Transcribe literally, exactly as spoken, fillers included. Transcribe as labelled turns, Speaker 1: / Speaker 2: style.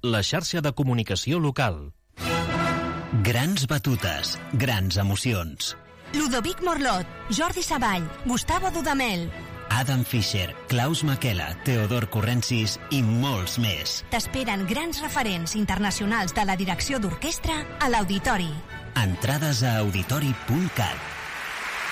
Speaker 1: la xarxa de comunicació local.
Speaker 2: Grans batutes, grans emocions.
Speaker 3: Ludovic Morlot, Jordi Savall, Gustavo Dudamel,
Speaker 2: Adam Fischer, Klaus Makela, Teodor Corrensis i molts més.
Speaker 3: T'esperen grans referents internacionals de la direcció d'orquestra a l'Auditori.
Speaker 2: Entrades a auditori punt cat.